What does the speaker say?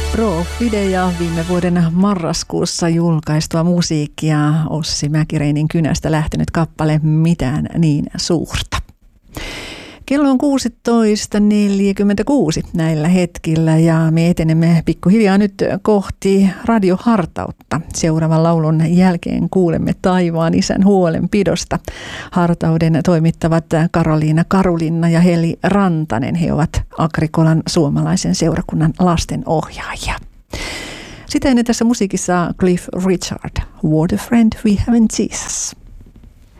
Pro-Fide ja viime vuoden marraskuussa julkaistua musiikkia Ossi Mäkireinin kynästä lähtenyt kappale Mitään niin suurta. Kello on 16.46 näillä hetkillä ja me etenemme pikkuhiljaa nyt kohti radiohartautta. Seuraavan laulun jälkeen kuulemme Taivaan isän huolenpidosta. Hartauden toimittavat Karoliina Karulinna ja Heli Rantanen. He ovat Agrikolan suomalaisen seurakunnan lastenohjaajia. Sitten tässä musiikissa Cliff Richard, What a Friend We Have in Jesus.